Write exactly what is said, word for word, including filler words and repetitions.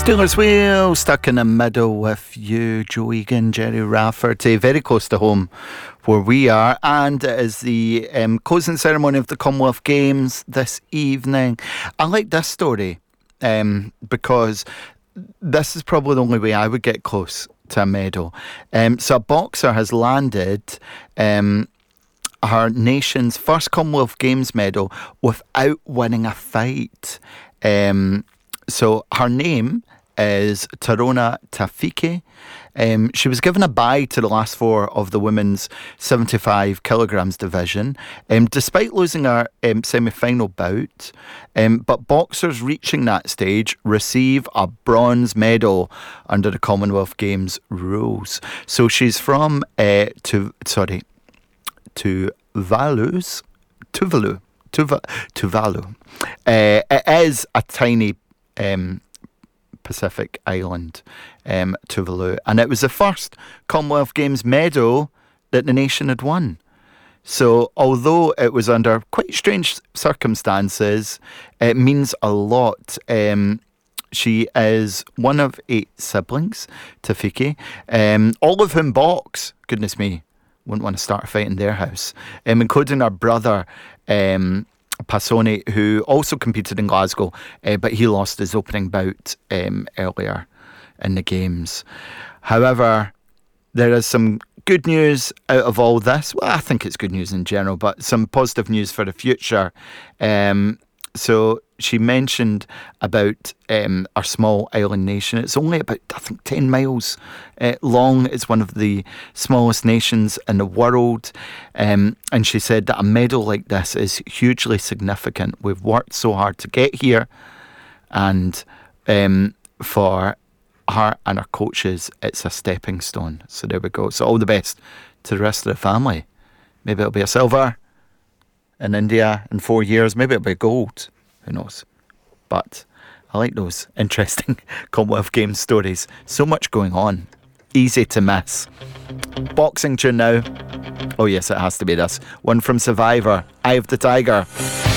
Steelers Wheel, stuck in the middle with you, Joe Egan, Jerry Rafferty, very close to home where we are, and it is the um, closing ceremony of the Commonwealth Games this evening. I like this story um, because this is probably the only way I would get close to a medal. Um, so a boxer has landed um, her nation's first Commonwealth Games medal without winning a fight. Um, so her name is Tarona Tafike. Um, she was given a bye to the last four of the women's seventy-five kilograms division, um, despite losing her um, semi-final bout. Um, but boxers reaching that stage receive a bronze medal under the Commonwealth Games rules. So she's from uh, to sorry, Tuvalu's Tuvalu Tuva, Tuvalu. Uh, it is a tiny Um, Pacific island, um, Tuvalu, and it was the first Commonwealth Games medal that the nation had won. So although it was under quite strange circumstances, it means a lot. Um, she is one of eight siblings, Tafike, um, all of whom box. Goodness me, wouldn't want to start a fight in their house, um, including her brother, um, Passoni, who also competed in Glasgow, uh, but he lost his opening bout um, earlier in the games. However, there is some good news out of all this. Well, I think it's good news in general, but some positive news for the future. Um, so she mentioned about um, our small island nation. It's only about, I think, ten miles uh, long. It's one of the smallest nations in the world. Um, and she said that a medal like this is hugely significant. We've worked so hard to get here. And um, for her and her coaches, it's a stepping stone. So there we go. So all the best to the rest of the family. Maybe it'll be a silver in India in four years. Maybe it'll be gold. Who knows? But I like those interesting Commonwealth Games stories. So much going on. Easy to miss. Boxing tune now. Oh yes, it has to be this. One from Survivor, Eye of the Tiger.